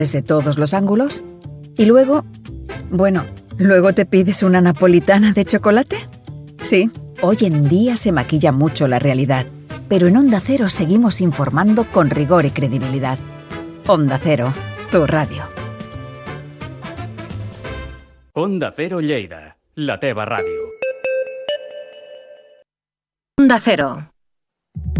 desde todos los ángulos. Y luego, luego te pides una napolitana de chocolate. Sí, hoy en día se maquilla mucho la realidad, pero en Onda Cero seguimos informando con rigor y credibilidad. Onda Cero, tu radio. Onda Cero Lleida, la teva ràdio. Onda Cero.